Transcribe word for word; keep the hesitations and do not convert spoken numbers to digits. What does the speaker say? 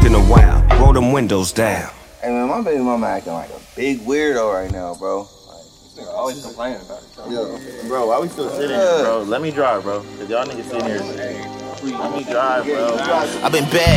been a while. Roll them windows down. Hey man, my baby mama acting like a big weirdo right now, bro. Like, this nigga always complaining about it. Bro. Yo, bro, why we still sitting here, bro? Let me drive, bro. Cause y'all niggas sitting here. Let me drive, bro. I've been bad.